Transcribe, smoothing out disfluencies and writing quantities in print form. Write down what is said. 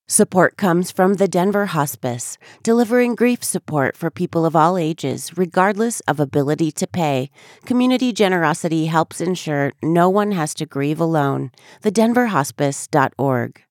Support comes from the Denver Hospice, delivering grief support for people of all ages, regardless of ability to pay. Community generosity helps ensure no one has to grieve alone. TheDenverHospice.org.